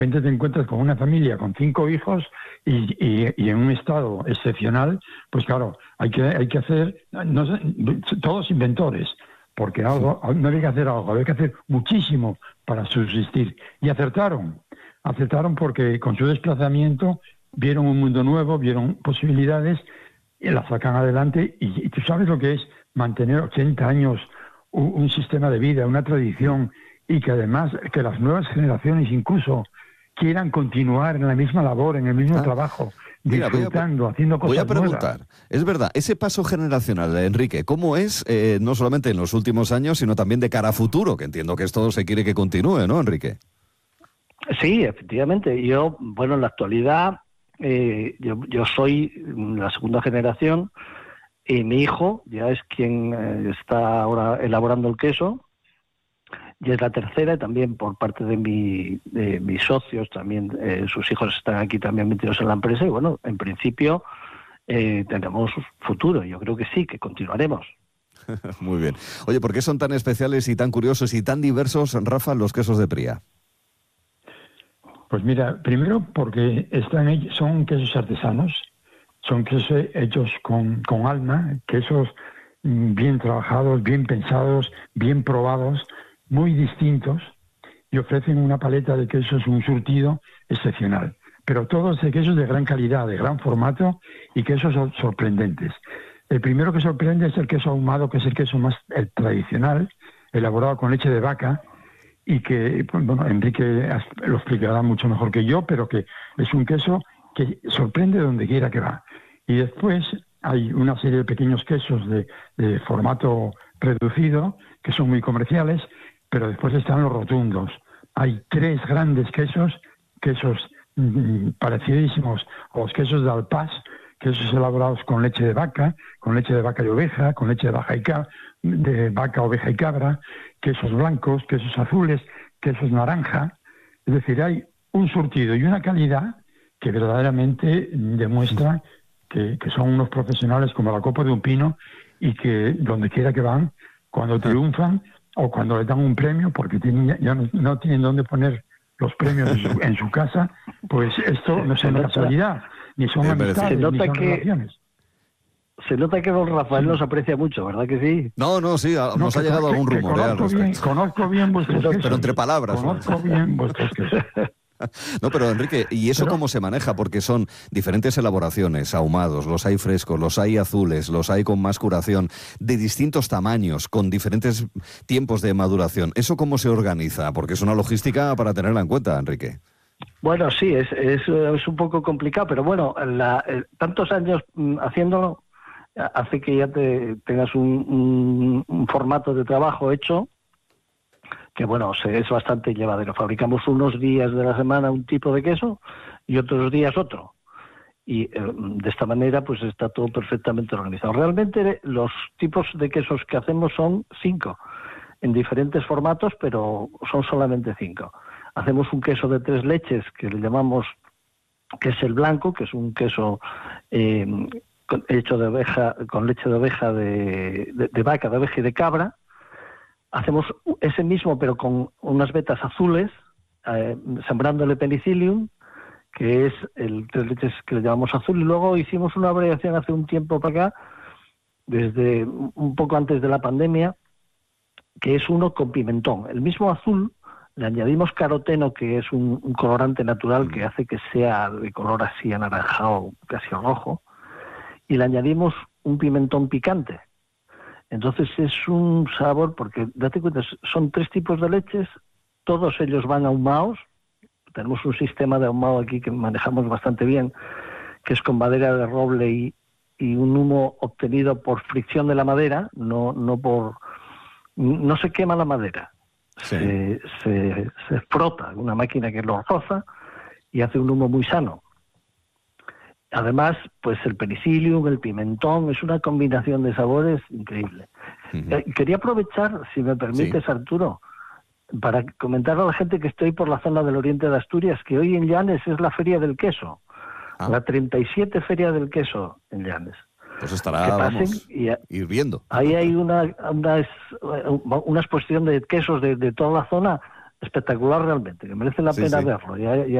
repente te encuentras con una familia con 5 hijos y en un estado excepcional, pues claro, hay que hacer, no sé, todos inventores, porque no había que hacer algo, había que hacer muchísimo para subsistir. Y acertaron porque con su desplazamiento vieron un mundo nuevo, vieron posibilidades y la sacan adelante. Y tú sabes lo que es mantener 80 años un sistema de vida, una tradición, y que además que las nuevas generaciones incluso quieran continuar en la misma labor, en el mismo trabajo, disfrutando, haciendo cosas nuevas. Voy a preguntar, es verdad, ese paso generacional, Enrique, ¿cómo es, no solamente en los últimos años, sino también de cara a futuro? Que entiendo que esto se quiere que continúe, ¿no, Enrique? Sí, efectivamente. Yo, bueno, en la actualidad, yo soy la segunda generación y mi hijo ya es quien está ahora elaborando el queso. Y es la tercera, y también por parte de mis socios, también sus hijos están aquí también metidos en la empresa, y bueno, en principio tenemos futuro, yo creo que sí, que continuaremos. Muy bien. Oye, ¿por qué son tan especiales y tan curiosos y tan diversos, Rafa, los quesos de Pría? Pues mira, primero porque son quesos artesanos, son quesos hechos con alma, quesos bien trabajados, bien pensados, bien probados, muy distintos, y ofrecen una paleta de quesos, un surtido excepcional. Pero todos de quesos de gran calidad, de gran formato y quesos sorprendentes. El primero que sorprende es el queso ahumado, que es el queso más tradicional, elaborado con leche de vaca, y que, bueno, Enrique lo explicará mucho mejor que yo, pero que es un queso que sorprende donde quiera que va. Y después hay una serie de pequeños quesos de formato reducido, que son muy comerciales, pero después están los rotundos. Hay 3 grandes quesos parecidísimos a los quesos de Alpás, quesos elaborados con leche de vaca y oveja, con leche de vaca, oveja y cabra, quesos blancos, quesos azules, quesos naranja. Es decir, hay un surtido y una calidad que verdaderamente demuestra que son unos profesionales como la copa de un pino, y que donde quiera que van, cuando triunfan o cuando les dan un premio, porque ya no tienen dónde poner los premios en su casa, pues esto no es una casualidad, ni son amistades, ni son relaciones. Se nota que don Rafael nos aprecia mucho, ¿verdad que sí? No, sí, nos ha llegado algún rumor al respecto. Conozco bien vuestros quesos. Pero entre palabras. Conozco bien vuestros quesos. No, pero Enrique, ¿y eso cómo se maneja? Porque son diferentes elaboraciones, ahumados, los hay frescos, los hay azules, los hay con más curación, de distintos tamaños, con diferentes tiempos de maduración. ¿Eso cómo se organiza? Porque es una logística para tenerla en cuenta, Enrique. Bueno, sí, es un poco complicado, pero bueno, tantos años haciéndolo hace que ya tengas un formato de trabajo hecho que, bueno, es bastante llevadero. Fabricamos unos días de la semana un tipo de queso y otros días otro. Y de esta manera pues está todo perfectamente organizado. Realmente los tipos de quesos que hacemos son 5, en diferentes formatos, pero son solamente 5. Hacemos un queso de 3 leches que le llamamos, que es el blanco, que es un queso hecho de oveja, con leche de oveja, de vaca, de oveja y de cabra. Hacemos ese mismo, pero con unas vetas azules, sembrándole penicillium, que es el 3 leches que le llamamos azul. Y luego hicimos una variación hace un tiempo para acá, desde un poco antes de la pandemia, que es uno con pimentón. El mismo azul le añadimos caroteno, que es un colorante natural que hace que sea de color así anaranjado, casi rojo, y le añadimos un pimentón picante. Entonces es un sabor, porque date cuenta, son 3 tipos de leches, todos ellos van ahumados. Tenemos un sistema de ahumado aquí que manejamos bastante bien, que es con madera de roble y un humo obtenido por fricción de la madera, no se quema la madera. Sí. Se frota una máquina que lo roza y hace un humo muy sano. Además, pues el penicillium, el pimentón, es una combinación de sabores increíble. Quería aprovechar, si me permites, sí, Arturo, para comentar a la gente que estoy por la zona del oriente de Asturias, que hoy en Llanes es la Feria del Queso, la 37 Feria del Queso en Llanes. Pues estará, vamos, ir viendo. Ahí hay una exposición de quesos de toda la zona espectacular realmente, que merece la pena verlo.